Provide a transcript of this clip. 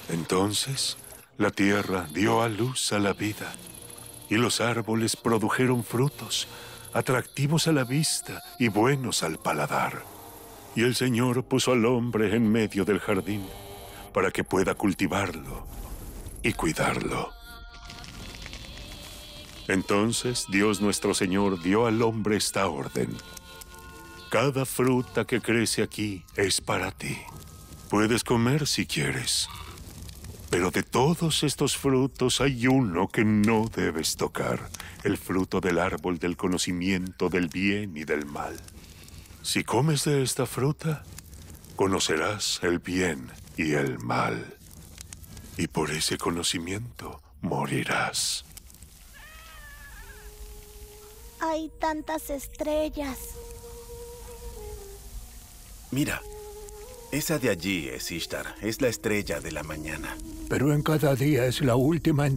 Entonces, la tierra dio a luz a la vida, y los árboles produjeron frutos, atractivos a la vista y buenos al paladar. Y el Señor puso al hombre en medio del jardín, para que pueda cultivarlo y cuidarlo. Entonces Dios nuestro Señor dio al hombre esta orden: cada fruta que crece aquí es para ti. Puedes comer si quieres, pero de todos estos frutos hay uno que no debes tocar: el fruto del árbol del conocimiento del bien y del mal. Si comes de esta fruta, conocerás el bien y el mal, y por ese conocimiento morirás. Hay tantas estrellas. Mira, esa de allí es Ishtar, es la estrella de la mañana. Pero en cada día es la última